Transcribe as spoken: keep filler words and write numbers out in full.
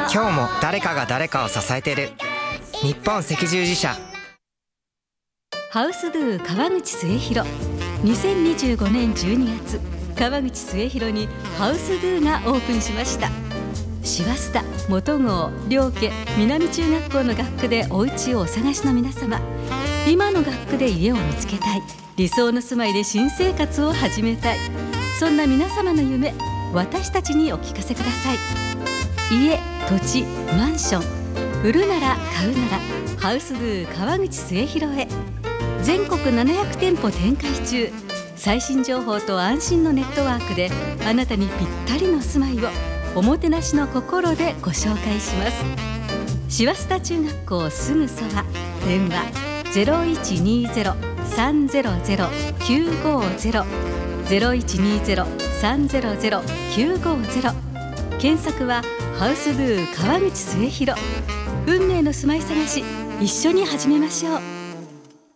今日も誰かが誰かを支えてる。日本赤十字社。 ハウスドゥ川口末広。にせんにじゅうごねんじゅうにがつ、川口末広にハウスドゥがオープンしました。シワスタ、元郷、両家、南中学校の学区でお家をお探しの皆様、今の学区で家を見つけたい、理想の住まいで新生活を始めたい、そんな皆様の夢、私たちにお聞かせください。家、土地、マンション、売るなら買うならハウスドゥ川口末広へ。全国ななひゃくてんぽ展開中。最新情報と安心のネットワークであなたにぴったりの住まいをおもてなしの心でご紹介します。シワスタ中学校すぐそば。電話 ゼロいちにゼロ さんゼロゼロ きゅうごゼロ ゼロいちにゼロ さんゼロゼロ きゅうごゼロ。検索はハウスドゥ川口末広。運命の住まい探し、一緒に始めましょう。